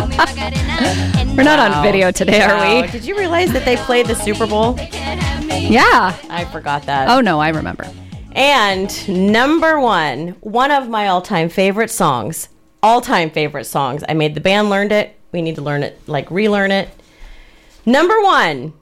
We're not on video today, are we? Did you realize that they played the Super Bowl? Yeah. I forgot that. Oh, no, I remember. And number one of my all-time favorite songs. I made the band learned it. We need to learn it, like relearn it. Number one,